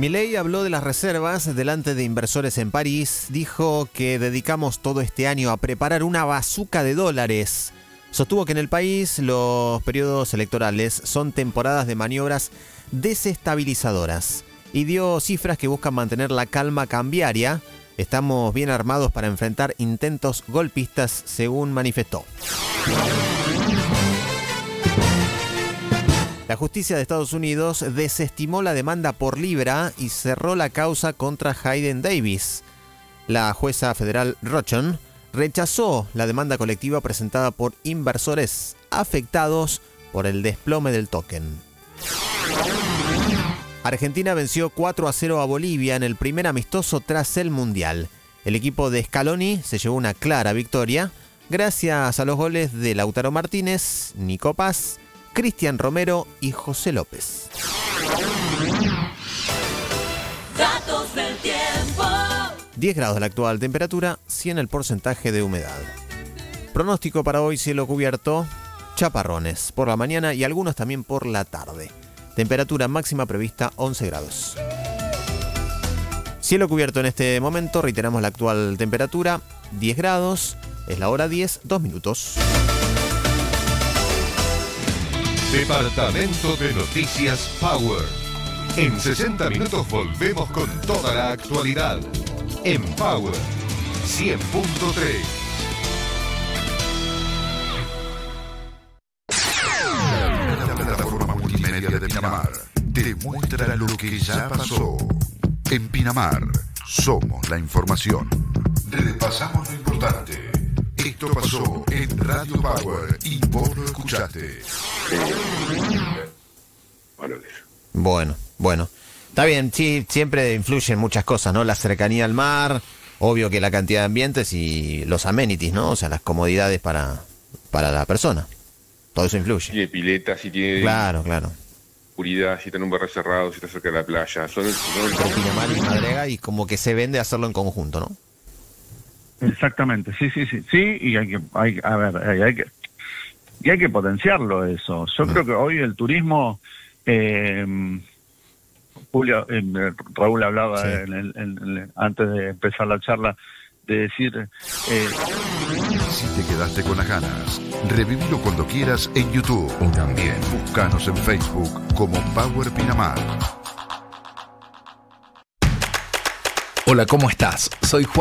Milei habló de las reservas delante de inversores en París. Dijo que dedicamos todo este año a preparar una bazuca de dólares. Sostuvo que en el país los periodos electorales son temporadas de maniobras desestabilizadoras y dio cifras que buscan mantener la calma cambiaria. Estamos bien armados para enfrentar intentos golpistas, según manifestó. La justicia de Estados Unidos desestimó la demanda por libra y cerró la causa contra Hayden Davis. La jueza federal Rochon rechazó la demanda colectiva presentada por inversores afectados por el desplome del token. Argentina venció 4-0 a Bolivia en el primer amistoso tras el Mundial. El equipo de Scaloni se llevó una clara victoria gracias a los goles de Lautaro Martínez, Nico Paz, Cristian Romero y José López. Datos del tiempo. 10 grados la actual temperatura, 100 el porcentaje de humedad. Pronóstico para hoy: cielo cubierto, chaparrones por la mañana y algunos también por la tarde. Temperatura máxima prevista 11 grados. Cielo cubierto en este momento, reiteramos la actual temperatura, 10 grados, es la hora 10, 2 minutos. Departamento de Noticias Power. En 60 minutos volvemos con toda la actualidad. En Power 100.3. La plataforma multimedia de Pinamar te muestra lo que ya pasó. En Pinamar somos la información. Repasamos lo importante. Esto pasó en Radio Power y vos lo escuchaste. Bueno. Está bien, sí, siempre influyen muchas cosas, ¿no? La cercanía al mar, obvio que la cantidad de ambientes y los amenities, ¿no? O sea, las comodidades para la persona. Todo eso influye. Tiene pileta, si tiene... Claro. Oscuridad, si está en un barrio cerrado, si está cerca de la playa. Son Pinamar y Madrega, y como que se vende hacerlo en conjunto, ¿no? Exactamente, sí, y hay que potenciarlo eso. Yo creo que hoy el turismo, Julio, Raúl hablaba antes de empezar la charla, de decir... Si te quedaste con las ganas, revívelo cuando quieras en YouTube. También búscanos en Facebook como Power Pinamar. Hola, ¿cómo estás? Soy Juan.